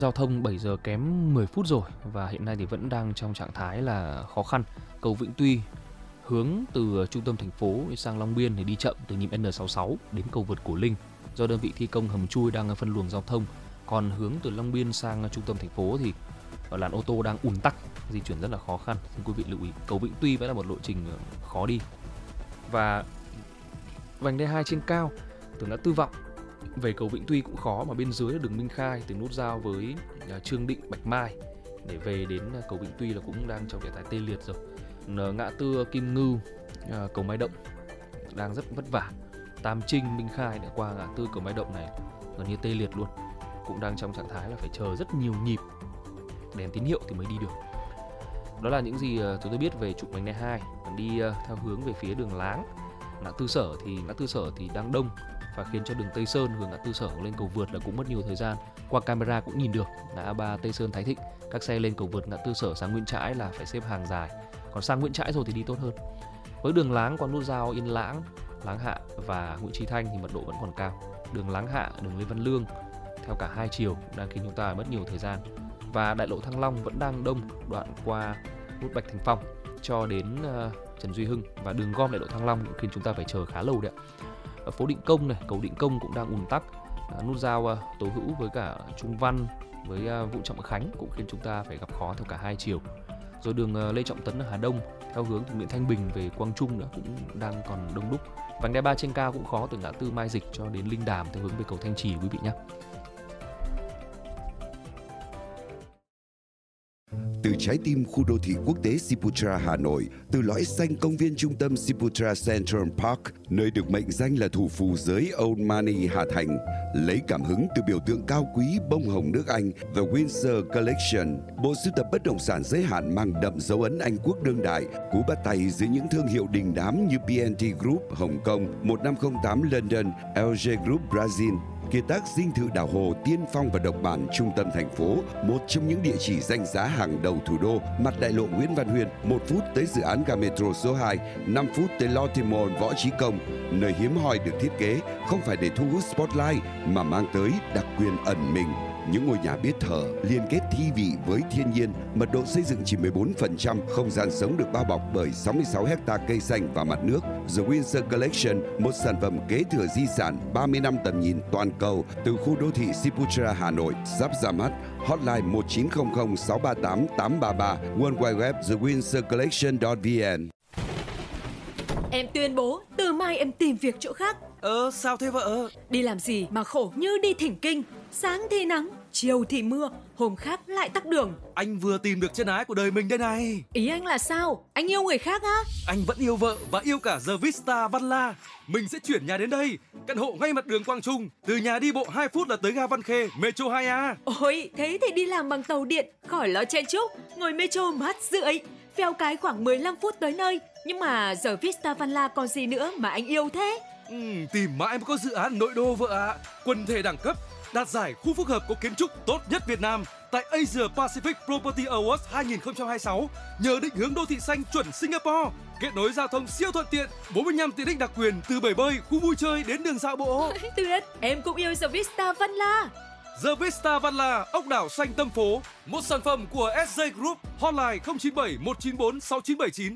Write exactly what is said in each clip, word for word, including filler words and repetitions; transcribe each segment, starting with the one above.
Giao thông bảy giờ kém mười phút rồi và hiện nay thì vẫn đang trong trạng thái là khó khăn. Cầu Vĩnh Tuy hướng từ trung tâm thành phố sang Long Biên thì đi chậm từ nhịp N sáu mươi sáu đến cầu vượt Cổ Linh do đơn vị thi công hầm chui đang phân luồng giao thông. Còn hướng từ Long Biên sang trung tâm thành phố thì làn ô tô đang ùn tắc, di chuyển rất là khó khăn. Xin quý vị lưu ý, cầu Vĩnh Tuy vẫn là một lộ trình khó đi. Và vành đai hai trên cao từ ngã tư Vọng về cầu Vĩnh Tuy cũng khó, mà bên dưới là đường Minh Khai từ nút giao với Trương Định, Bạch Mai để về đến cầu Vĩnh Tuy là cũng đang trong trạng thái tê liệt rồi. Ngã tư Kim Ngưu, cầu Mai Động đang rất vất vả. Tam Trinh, Minh Khai để qua ngã tư cầu Mai Động này gần như tê liệt luôn, cũng đang trong trạng thái là phải chờ rất nhiều nhịp đèn tín hiệu thì mới đi được. Đó là những gì chúng tôi biết về trục vành đai hai. Còn đi theo hướng về phía đường Láng, ngã tư Sở thì ngã tư Sở thì đang đông và khiến cho đường Tây Sơn hướng ngã tư Sở lên cầu vượt là cũng mất nhiều thời gian. Qua camera cũng nhìn được ngã A ba Tây Sơn Thái Thịnh, các xe lên cầu vượt ngã tư Sở sang Nguyễn Trãi là phải xếp hàng dài. Còn sang Nguyễn Trãi rồi thì đi tốt hơn. Với đường Láng qua nút giao Yên Lãng, Láng Hạ và Nguyễn Chí Thanh thì mật độ vẫn còn cao. Đường Láng Hạ, đường Lê Văn Lương theo cả hai chiều đang khiến chúng ta mất nhiều thời gian. Và đại lộ Thăng Long vẫn đang đông đoạn qua nút Bạch Thành Phong cho đến uh, Trần Duy Hưng, và đường gom đại lộ Thăng Long cũng khiến chúng ta phải chờ khá lâu đấy ạ. Ở phố Định Công này, cầu Định Công cũng đang ùn tắc. À, nút giao uh, Tố Hữu với cả Trung Văn với uh, Vũ Trọng Khánh cũng khiến chúng ta phải gặp khó theo cả hai chiều. Rồi đường uh, Lê Trọng Tấn ở Hà Đông theo hướng từ Nguyễn Thanh Bình về Quang Trung nữa cũng đang còn đông đúc. Vành đai ba trên cao cũng khó từ ngã tư Mai Dịch cho đến Linh Đàm theo hướng về cầu Thanh Trì quý vị nhé. Từ trái tim khu đô thị quốc tế Siputra Hà Nội, từ lõi xanh công viên trung tâm Siputra Central Park, nơi được mệnh danh là thủ phủ giới Old Money Hà Thành, lấy cảm hứng từ biểu tượng cao quý bông hồng nước Anh The Windsor Collection, bộ sưu tập bất động sản giới hạn mang đậm dấu ấn Anh quốc đương đại, cú bắt tay dưới những thương hiệu đình đám như bê en tê Group Hồng Kông, một năm không tám London, lờ giê Group Brazil. Kiệt tác dinh thự đảo Hồ tiên phong và độc bản trung tâm thành phố, một trong những địa chỉ danh giá hàng đầu thủ đô, mặt đại lộ Nguyễn Văn Huyên, một phút tới dự án ga metro số hai, năm phút tới Lotte Mall Võ Chí Công, nơi hiếm hoi được thiết kế không phải để thu hút spotlight mà mang tới đặc quyền ẩn mình. Những ngôi nhà biết thở, liên kết thi vị với thiên nhiên, mật độ xây dựng chỉ mười bốn phần trăm, không gian sống được bao bọc bởi sáu mươi sáu héc ta cây xanh và mặt nước. The Windsor Collection, một sản phẩm kế thừa di sản ba mươi năm tầm nhìn toàn cầu từ khu đô thị Siputra Hà Nội, sắp ra mắt. Hotline một chín không không sáu ba tám tám ba ba, World Wide Web the windsor collection chấm vn. Em tuyên bố từ mai em tìm việc chỗ khác. Ờ sao thế vợ? Đi làm gì mà khổ như đi thỉnh kinh. Sáng thì nắng, chiều thì mưa, hôm khác lại tắc đường. Anh vừa tìm được chân ái của đời mình đây này. Ý anh là sao? Anh yêu người khác á? Anh vẫn yêu vợ và yêu cả The Vista Văn La. Mình sẽ chuyển nhà đến đây. Căn hộ ngay mặt đường Quang Trung. Từ nhà đi bộ hai phút là tới ga Văn Khê, Metro hai A. Ôi, thế thì đi làm bằng tàu điện, khỏi lo chen chúc. Ngồi Metro mát rượi. Phèo cái khoảng mười lăm phút tới nơi. Nhưng mà The Vista Văn La còn gì nữa mà anh yêu thế? Ừ, tìm mãi mới có dự án nội đô vợ ạ. À. Quần thể đẳng cấp, đạt giải khu phức hợp có kiến trúc tốt nhất Việt Nam tại Asia Pacific Property Awards hai không hai sáu, nhờ định hướng đô thị xanh chuẩn Singapore, kết nối giao thông siêu thuận tiện, bốn mươi lăm tiện ích đặc quyền từ bể bơi, khu vui chơi đến đường dạo bộ. Tuyệt, em cũng yêu The Vista Văn La. The Vista Văn La, ốc đảo xanh tâm phố, một sản phẩm của ét giê Group. Hotline không chín bảy một chín bốn sáu chín bảy chín.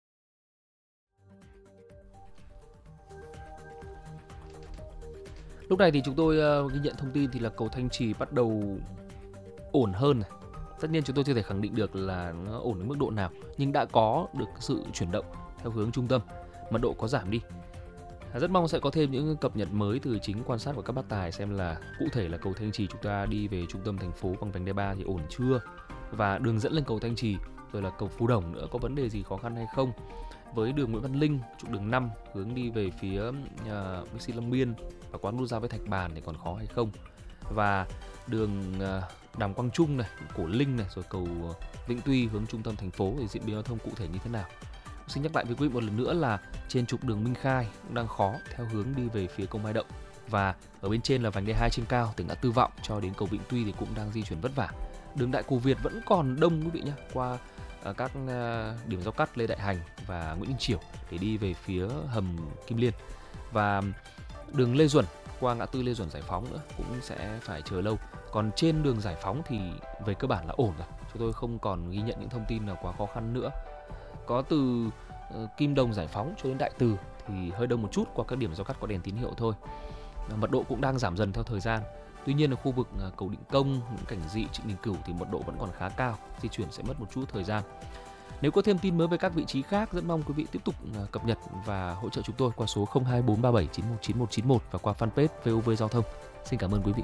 Lúc này thì chúng tôi uh, ghi nhận thông tin thì là cầu Thanh Trì bắt đầu ổn hơn này. Tất nhiên chúng tôi chưa thể khẳng định được là nó ổn đến mức độ nào, nhưng đã có được sự chuyển động theo hướng trung tâm, mật độ có giảm đi. Rất mong sẽ có thêm những cập nhật mới từ chính quan sát của các bác tài xem là cụ thể là cầu Thanh Trì chúng ta đi về trung tâm thành phố bằng vành đai ba thì ổn chưa, và đường dẫn lên cầu Thanh Trì rồi là cầu Phú Đồng nữa có vấn đề gì khó khăn hay không. Với đường Nguyễn Văn Linh, trục đường năm hướng đi về phía uh, Bixi Long Biên và quán nút giao với Thạch Bàn thì còn khó hay không. Và đường uh, Đàm Quang Trung này, Cổ Linh này, rồi cầu Vĩnh Tuy hướng trung tâm thành phố thì diễn biến giao thông cụ thể như thế nào. Xin nhắc lại với quý vị một lần nữa là trên trục đường Minh Khai cũng đang khó theo hướng đi về phía cầu Mai Động, và ở bên trên là vành đai hai trên cao từ ngã Tư Vọng cho đến cầu Vĩnh Tuy thì cũng đang di chuyển vất vả. Đường Đại Cù Việt vẫn còn đông quý vị nhé, qua uh, các uh, điểm giao cắt Lê Đại Hành và Nguyễn Đình Chiểu để đi về phía hầm Kim Liên, và đường Lê Duẩn qua ngã tư Lê Duẩn Giải Phóng nữa cũng sẽ phải chờ lâu. Còn trên đường Giải Phóng thì về cơ bản là ổn rồi. Chúng tôi không còn ghi nhận những thông tin nào quá khó khăn nữa. Có từ uh, Kim Đồng Giải Phóng cho đến Đại Từ thì hơi đông một chút qua các điểm giao cắt có đèn tín hiệu thôi. Mật độ cũng đang giảm dần theo thời gian. Tuy nhiên ở khu vực uh, cầu Định Công, những Cảnh Dị, Trịnh Đình Cửu thì mật độ vẫn còn khá cao, di chuyển sẽ mất một chút thời gian. Nếu có thêm tin mới về các vị trí khác, rất mong quý vị tiếp tục uh, cập nhật và hỗ trợ chúng tôi qua số không hai bốn ba bảy chín một chín một chín một và qua fanpage vê o vê Giao thông. Xin cảm ơn quý vị.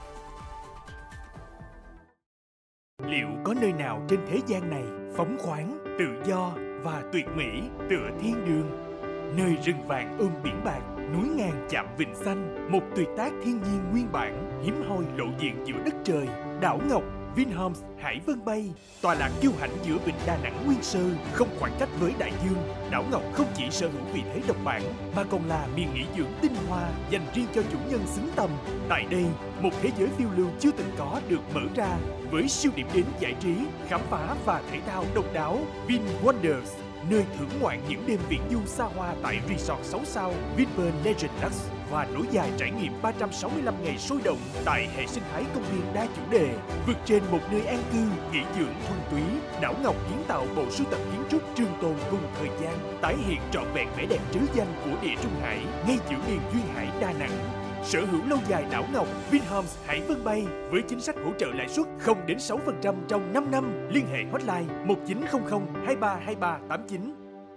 Liệu có nơi nào trên thế gian này phóng khoáng, tự do và tuyệt mỹ tựa thiên đường? Nơi rừng vàng ươm biển bạc, núi ngàn chạm vịnh xanh, một tuyệt tác thiên nhiên nguyên bản, hiếm hoi lộ diện giữa đất trời. Đảo Ngọc, Vinhomes Hải Vân Bay, tọa lạc kiêu hãnh giữa vịnh Đà Nẵng nguyên sơ, không khoảng cách với đại dương. Đảo Ngọc không chỉ sở hữu vị thế độc bản, mà còn là miền nghỉ dưỡng tinh hoa dành riêng cho chủ nhân xứng tầm. Tại đây, một thế giới phiêu lưu chưa từng có được mở ra, với siêu điểm đến giải trí, khám phá và thể thao độc đáo. Vin Wonders, nơi thưởng ngoạn những đêm viễn du xa hoa tại resort sáu sao Vinpearl Legend Lux và nối dài trải nghiệm ba trăm sáu mươi lăm ngày sôi động tại hệ sinh thái công viên đa chủ đề. Vượt trên một nơi an cư, nghỉ dưỡng thuần túy, Đảo Ngọc kiến tạo bộ sưu tập kiến trúc trường tồn cùng thời gian, tái hiện trọn vẹn vẻ đẹp trứ danh của địa Trung Hải ngay giữa miền duyên hải Đà Nẵng. Sở hữu lâu dài Đảo Ngọc, Vinhomes Hải Vân Bay với chính sách hỗ trợ lãi suất không đến sáu phần trăm trong năm năm. Liên hệ hotline một chín không không hai ba hai ba tám chín.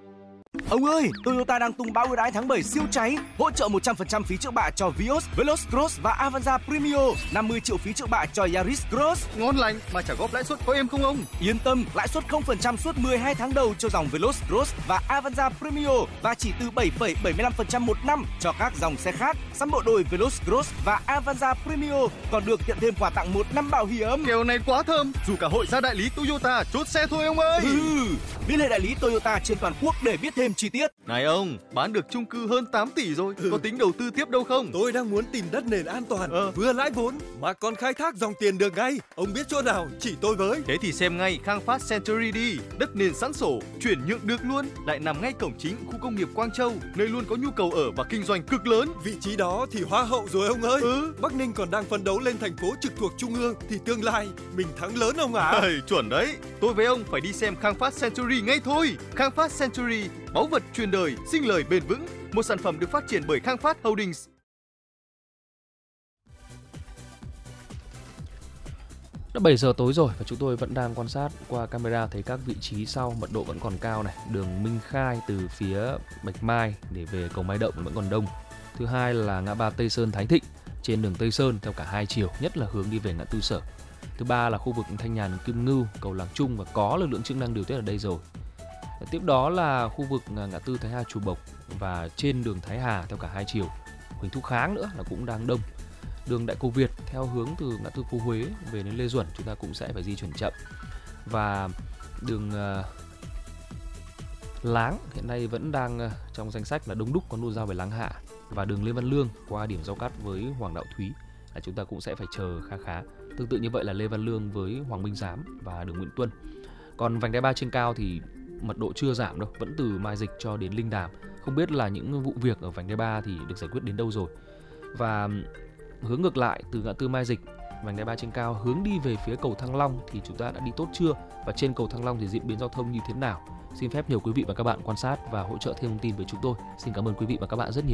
Ông ơi, Toyota đang tung bão ưu đãi tháng bảy siêu cháy, hỗ trợ một trăm phần trăm phí trước bạ cho Vios, Veloz Cross và Avanza Premio, năm mươi triệu phí trước bạ cho Yaris Cross. Ngon lành, mà trả góp lãi suất có êm không ông? Yên tâm, lãi suất không phần trăm suốt mười hai tháng đầu cho dòng Veloz Cross và Avanza Premio và chỉ từ bảy phẩy bảy mươi lăm phần trăm một năm cho các dòng xe khác. Sắm bộ đôi Veloz Cross và Avanza Premio còn được nhận thêm quà tặng một năm bảo hiểm. Kèo này quá thơm, dù cả hội ra đại lý Toyota chốt xe thôi ông ơi. Ừ, liên hệ đại lý Toyota trên toàn quốc để biết thêm chi tiết. Này ông, bán được chung cư hơn tám tỷ rồi, ừ. có tính đầu tư tiếp đâu không? Tôi đang muốn tìm đất nền an toàn, ờ. vừa lãi vốn mà còn khai thác dòng tiền được ngay. Ông biết chỗ nào chỉ tôi với. Thế thì xem ngay Khang Phát Century đi, đất nền sẵn sổ, chuyển nhượng được luôn, lại nằm ngay cổng chính khu công nghiệp Quang Châu, nơi luôn có nhu cầu ở và kinh doanh cực lớn. Vị trí đó thì hoa hậu rồi ông ơi. Ừ. Bắc Ninh còn đang phấn đấu lên thành phố trực thuộc trung ương thì tương lai mình thắng lớn ông ạ. À? Chuẩn đấy. Tôi với ông phải đi xem Khang Phát Century ngay thôi. Khang Phát Century, báu vật truyền đời, sinh lời bền vững, một sản phẩm được phát triển bởi Khang Phát Holdings. Đã bảy giờ tối rồi và chúng tôi vẫn đang quan sát qua camera thấy các vị trí sau mật độ vẫn còn cao này. Đường Minh Khai từ phía Bạch Mai để về cầu Mai Động vẫn còn đông. Thứ hai là ngã ba Tây Sơn Thái Thịnh trên đường Tây Sơn theo cả hai chiều, nhất là hướng đi về ngã tư Sở. Thứ ba là khu vực Thanh Nhàn, Kim Ngưu, cầu Làng Trung và có lực lượng chức năng điều tiết ở đây rồi. Tiếp đó là khu vực ngã tư Thái Hà, Chùa Bộc và trên đường Thái Hà theo cả hai chiều. Huỳnh Thúc Kháng nữa là cũng đang đông. Đường Đại Cô Việt theo hướng từ ngã tư Phú Huế về đến Lê Duẩn chúng ta cũng sẽ phải di chuyển chậm. Và đường uh, Láng hiện nay vẫn đang uh, trong danh sách là đông đúc, có nút giao về Láng Hạ. Và đường Lê Văn Lương qua điểm giao cắt với Hoàng Đạo Thúy là chúng ta cũng sẽ phải chờ khá khá. Tương tự như vậy là Lê Văn Lương với Hoàng Minh Giám và đường Nguyễn Tuân. Còn vành đai ba trên cao thì mật độ chưa giảm đâu, vẫn từ Mai Dịch cho đến Linh Đàm. Không biết là những vụ việc ở vành đai ba thì được giải quyết đến đâu rồi. Và hướng ngược lại từ ngã tư Mai Dịch, vành đai ba trên cao hướng đi về phía cầu Thăng Long thì chúng ta đã đi tốt chưa? Và trên cầu Thăng Long thì diễn biến giao thông như thế nào? Xin phép nhờ quý vị và các bạn quan sát và hỗ trợ thêm thông tin với chúng tôi. Xin cảm ơn quý vị và các bạn rất nhiều.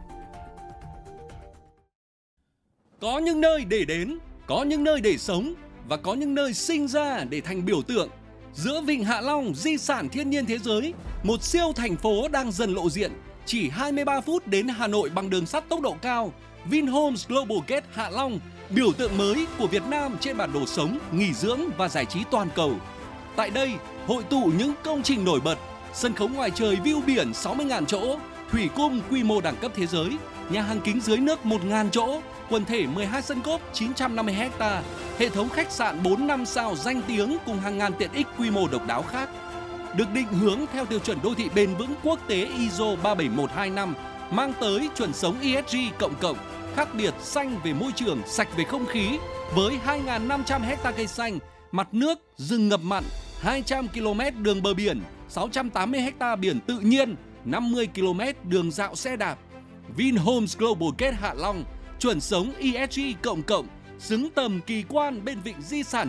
Có những nơi để đến, có những nơi để sống và có những nơi sinh ra để thành biểu tượng. Giữa Vịnh Hạ Long, di sản thiên nhiên thế giới, một siêu thành phố đang dần lộ diện. Chỉ hai mươi ba phút đến Hà Nội bằng đường sắt tốc độ cao. Vinhomes Global Gate Hạ Long, biểu tượng mới của Việt Nam trên bản đồ sống, nghỉ dưỡng và giải trí toàn cầu. Tại đây, hội tụ những công trình nổi bật, sân khấu ngoài trời view biển sáu mươi nghìn chỗ, thủy cung quy mô đẳng cấp thế giới, nhà hàng kính dưới nước một nghìn chỗ, quần thể mười hai sân golf chín trăm năm mươi héc ta, hệ thống khách sạn bốn năm sao danh tiếng cùng hàng ngàn tiện ích quy mô độc đáo khác. Được định hướng theo tiêu chuẩn đô thị bền vững quốc tế i ét o ba bảy một hai năm, mang tới chuẩn sống e ét giê cộng cộng, khác biệt xanh về môi trường, sạch về không khí, với hai nghìn năm trăm héc ta cây xanh, mặt nước, rừng ngập mặn, hai trăm ki lô mét đường bờ biển, sáu trăm tám mươi héc ta biển tự nhiên, năm mươi ki lô mét đường dạo xe đạp. Vinhomes Global Gate Hạ Long, chuẩn sống e ét giê cộng cộng, xứng tầm kỳ quan bên vịnh di sản